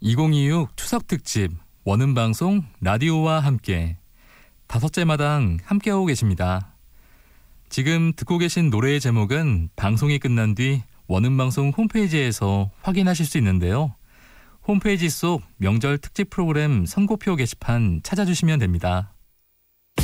2026 추석 특집 원음방송 라디오와 함께 5째 마당 함께하고 계십니다. 지금 듣고 계신 노래의 제목은 방송이 끝난 뒤 원음방송 홈페이지에서 확인하실 수 있는데요. 홈페이지 속 명절 특집 프로그램 선고표 게시판 찾아주시면 됩니다.